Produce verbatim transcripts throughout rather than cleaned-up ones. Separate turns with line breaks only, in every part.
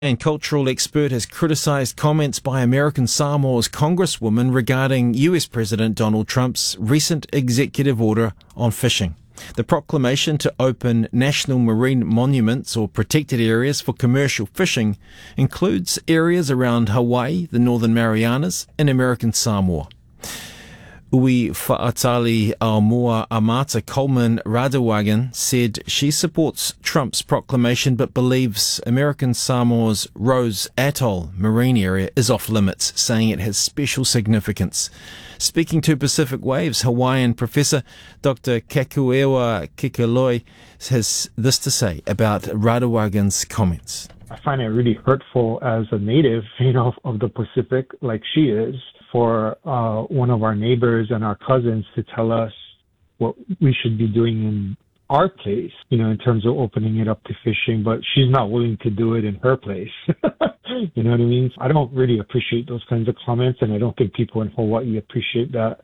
And cultural expert has criticised comments by American Samoa's congresswoman regarding U S President Donald Trump's recent executive order on fishing. The proclamation to open national marine monuments or protected areas for commercial fishing includes areas around Hawaii, the Northern Marianas, and American Samoa. Ui Fa'atali Aomoa Amata Coleman Radewagen said she supports Trump's proclamation but believes American Samoa's Rose Atoll marine area is off limits, saying it has special significance. Speaking to Pacific Waves, Hawaiian professor Doctor Kakuewa Kikaloi has this to say about Radewagen's comments.
I find it really hurtful as a native, you know, of the Pacific, like she is, for uh, one of our neighbors and our cousins to tell us what we should be doing in our place, you know, in terms of opening it up to fishing, but she's not willing to do it in her place. You know what I mean? I don't really appreciate those kinds of comments, and I don't think people in Hawaii appreciate that.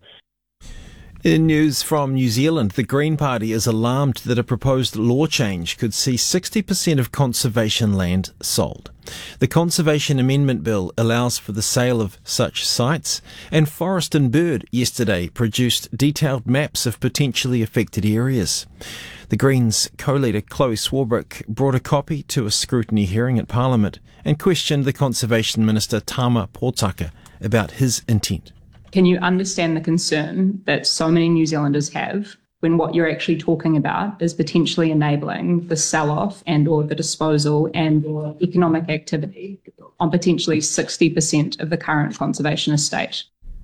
In news from New Zealand, the Green Party is alarmed that a proposed law change could see sixty percent of conservation land sold. The Conservation Amendment Bill allows for the sale of such sites, and Forest and Bird yesterday produced detailed maps of potentially affected areas. The Greens co-leader Chloe Swarbrick brought a copy to a scrutiny hearing at Parliament and questioned the Conservation Minister Tama Potaka about his intent.
Can you understand the concern that so many New Zealanders have when what you're actually talking about is potentially enabling the sell-off and or the disposal and or economic activity on potentially sixty percent of the current conservation estate?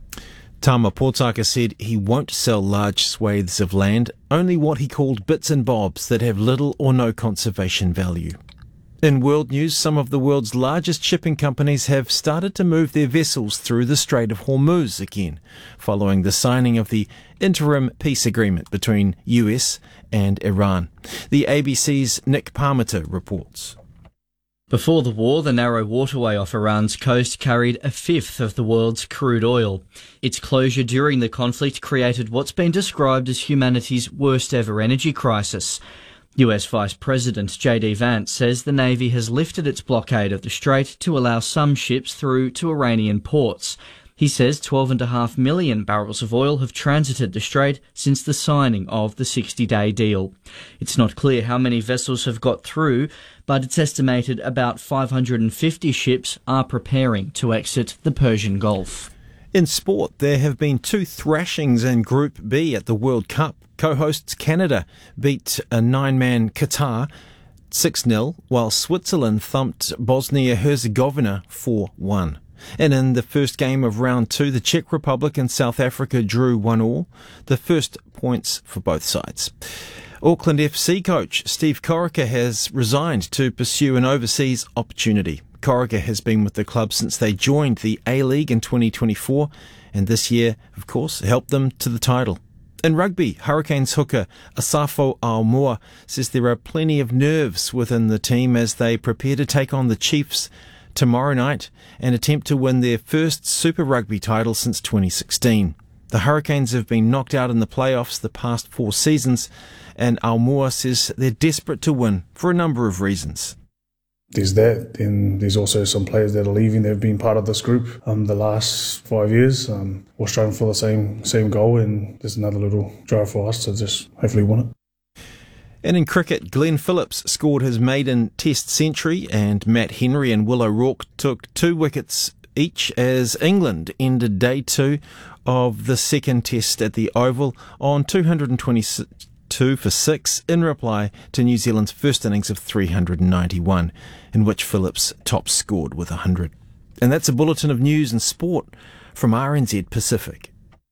Tama Potaka said he won't sell large swathes of land, only what he called bits and bobs that have little or no conservation value. In world news, some of the world's largest shipping companies have started to move their vessels through the Strait of Hormuz again, following the signing of the interim peace agreement between U S and Iran. The A B C's Nick Parmiter reports.
Before the war, the narrow waterway off Iran's coast carried a fifth of the world's crude oil. Its closure during the conflict created what's been described as humanity's worst ever energy crisis. U S Vice President J D Vance says the Navy has lifted its blockade of the strait to allow some ships through to Iranian ports. He says twelve point five million barrels of oil have transited the strait since the signing of the sixty-day deal. It's not clear how many vessels have got through, but it's estimated about five hundred fifty ships are preparing to exit the Persian Gulf.
In sport, there have been two thrashings in Group B at the World Cup. Co-hosts Canada beat a nine-man Qatar six nil, while Switzerland thumped Bosnia-Herzegovina four one. And in the first game of round two, the Czech Republic and South Africa drew one all, the first points for both sides. Auckland F C coach Steve Corica has resigned to pursue an overseas opportunity. Corica has been with the club since they joined the A-League in twenty twenty-four, and this year, of course, helped them to the title. In rugby, Hurricanes hooker Asafo Aomoa says there are plenty of nerves within the team as they prepare to take on the Chiefs tomorrow night and attempt to win their first Super Rugby title since twenty sixteen. The Hurricanes have been knocked out in the playoffs the past four seasons, and Aomoa says they're desperate to win for a number of reasons.
There's that, then there's also some players that are leaving. They've been part of this group um, the last five years. Um, we're striving for the same same goal, and there's another little drive for us to just hopefully win it.
And in cricket, Glenn Phillips scored his maiden Test century, and Matt Henry and Will O'Rourke took two wickets each as England ended day two of the second Test at the Oval on two hundred twenty-two for six in reply to New Zealand's first innings of three hundred ninety-one, in which Phillips top scored with one hundred. And that's a bulletin of news and sport from R N Z Pacific.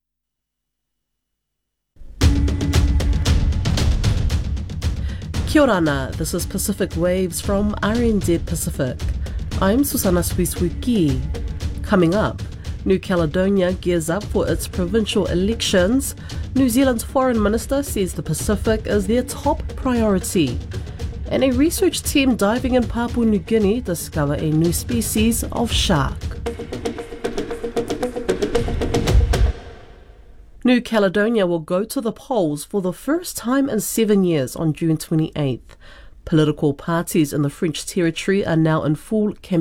Kia ora ana, this is Pacific Waves from R N Z Pacific. I'm Susana Swiswiki. Coming up, New Caledonia gears up for its provincial elections. New Zealand's foreign minister says the Pacific is their top priority. And a research team diving in Papua New Guinea discover a new species of shark. New Caledonia will go to the polls for the first time in seven years on June twenty-eighth. Political parties in the French territory are now in full campaign